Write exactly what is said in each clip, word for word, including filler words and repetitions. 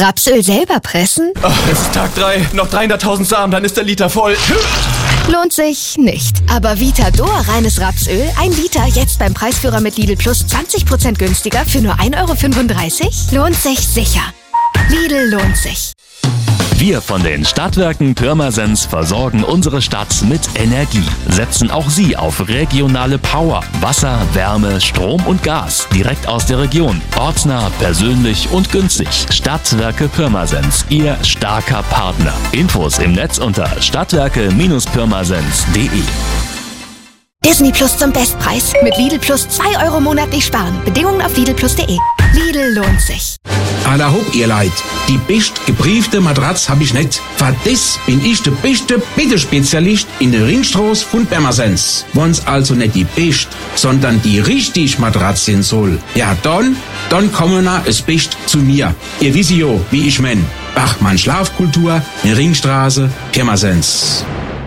Rapsöl selber pressen? Oh, es ist Tag drei, noch dreihunderttausend Samen, dann ist der Liter voll. Lohnt sich nicht. Aber Vitador reines Rapsöl, ein Liter, jetzt beim Preisführer mit Lidl Plus zwanzig Prozent günstiger für nur ein Euro fünfunddreißig? Lohnt sich sicher. Lidl lohnt sich. Wir von den Stadtwerken Pirmasens versorgen unsere Stadt mit Energie. Setzen auch Sie auf regionale Power, Wasser, Wärme, Strom und Gas direkt aus der Region. Ortsnah, persönlich und günstig. Stadtwerke Pirmasens, Ihr starker Partner. Infos im Netz unter stadtwerke Pirmasens punkt de. Disney Plus zum Bestpreis. Mit Lidl Plus zwei Euro monatlich sparen. Bedingungen auf lidl plus punkt de. Lidl lohnt sich. Alla hopp, ihr Leid. Die best gebriefte Matratz hab ich nicht. Für das bin ich der beste Bittespezialist in der Ringstraße von Pirmasens. Wenn's also nicht die best, sondern die richtig Matratz sein soll, ja dann, dann kommen na es best zu mir. Ihr wisst ja, wie ich mein. Bachmann Schlafkultur, in Ringstraße, Pirmasens.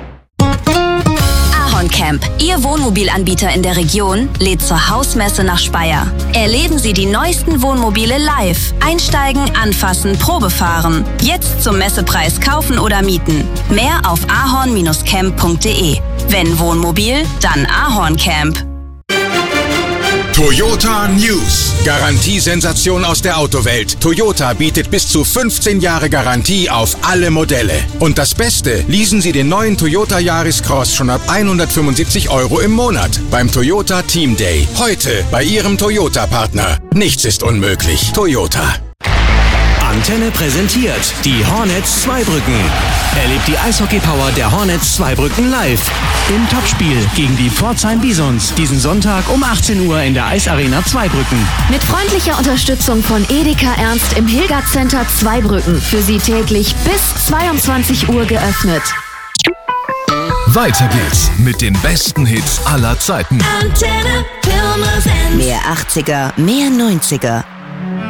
Camp, Ihr Wohnmobilanbieter in der Region, lädt zur Hausmesse nach Speyer. Erleben Sie die neuesten Wohnmobile live. Einsteigen, anfassen, Probe fahren. Jetzt zum Messepreis kaufen oder mieten. Mehr auf ahorn Bindestrich camp punkt de. Wenn Wohnmobil, dann Ahorn Camp. Toyota News. Garantiesensation aus der Autowelt. Toyota bietet bis zu fünfzehn Jahre Garantie auf alle Modelle. Und das Beste, leasen Sie den neuen Toyota Yaris Cross schon ab hundertfünfundsiebzig Euro im Monat beim Toyota Team Day. Heute bei Ihrem Toyota-Partner. Nichts ist unmöglich. Toyota. Antenne präsentiert die Hornets Zweibrücken. Erlebt die Eishockey-Power der Hornets Zweibrücken live. Im Topspiel gegen die Pforzheim Bisons. Diesen Sonntag um achtzehn Uhr in der Eisarena Zweibrücken. Mit freundlicher Unterstützung von Edeka Ernst im Hilgard Center Zweibrücken. Für Sie täglich bis zweiundzwanzig Uhr geöffnet. Weiter geht's mit den besten Hits aller Zeiten. Antenne Pirmasens. Mehr achtziger, mehr neunziger.